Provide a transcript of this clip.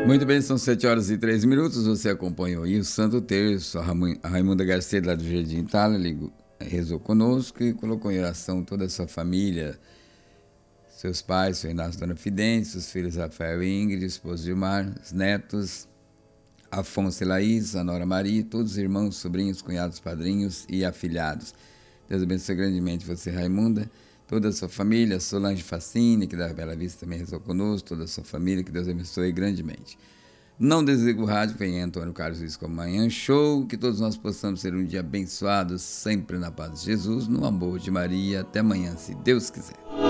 Muito bem, são 7 horas e 3 minutos. Você acompanhou aí o Santo Terço. A Raimunda Garcia, lá do Jardim Itália, rezou conosco e colocou em oração toda a sua família, seus pais, seu Inácio, Dona Fidência, os filhos Rafael e Ingrid, esposo Gilmar, os netos Afonso e Laís, a Nora Maria, todos os irmãos, sobrinhos, cunhados, padrinhos e afilhados. Deus abençoe grandemente você, Raimunda, toda a sua família, Solange Facine, que da Bela Vista também rezou conosco, toda a sua família, que Deus abençoe grandemente. Não desligue o rádio, vem Antônio Carlos Luiz com Manhã Show, que todos nós possamos ser um dia abençoado, sempre na paz de Jesus, no amor de Maria. Até amanhã, se Deus quiser.